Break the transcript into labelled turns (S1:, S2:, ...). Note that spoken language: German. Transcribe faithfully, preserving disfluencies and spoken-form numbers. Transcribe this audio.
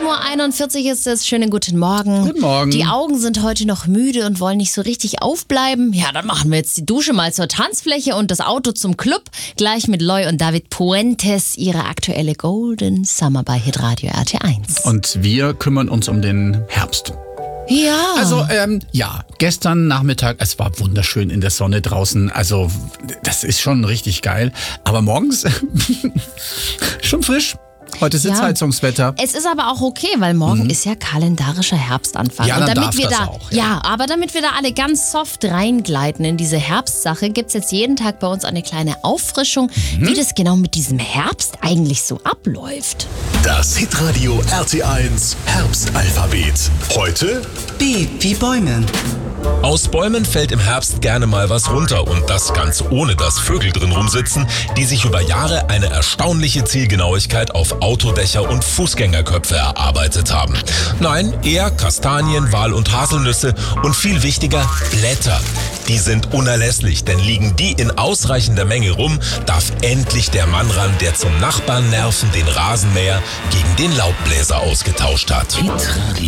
S1: Uhr einundvierzig ist es. Schönen guten Morgen.
S2: Guten Morgen.
S1: Die Augen sind heute noch müde und wollen nicht so richtig aufbleiben. Ja, dann machen wir jetzt die Dusche mal zur Tanzfläche und das Auto zum Club. Gleich mit Loy und David Puentes, ihre aktuelle Golden Summer bei Hitradio R T eins.
S2: Und wir kümmern uns um den Herbst.
S1: Ja.
S2: Also, ähm, ja, gestern Nachmittag, es war wunderschön in der Sonne draußen. Also, das ist schon richtig geil. Aber morgens schon frisch. Heute ist
S1: Ja.
S2: Sitzheizungswetter.
S1: Es ist aber auch okay, weil morgen
S2: Mhm.
S1: ist ja kalendarischer Herbstanfang.
S2: Ja,
S1: und
S2: dann
S1: damit
S2: darf
S1: wir
S2: das
S1: da,
S2: auch,
S1: ja.
S2: ja.
S1: aber damit wir da alle ganz soft reingleiten in diese Herbstsache, gibt's jetzt jeden Tag bei uns eine kleine Auffrischung,
S2: Mhm.
S1: wie das genau mit diesem Herbst eigentlich so abläuft.
S3: Das Hitradio R T eins Herbstalphabet. Heute
S4: B wie Bäume.
S5: Aus Bäumen fällt im Herbst gerne mal was runter und das ganz ohne, dass Vögel drin rumsitzen, die sich über Jahre eine erstaunliche Zielgenauigkeit auf Autodächer und Fußgängerköpfe erarbeitet haben. Nein, eher Kastanien, Wal- und Haselnüsse und viel wichtiger Blätter. Die sind unerlässlich, denn liegen die in ausreichender Menge rum, darf endlich der Mann ran, der zum Nachbarn nerven den Rasenmäher gegen den Laubbläser ausgetauscht hat.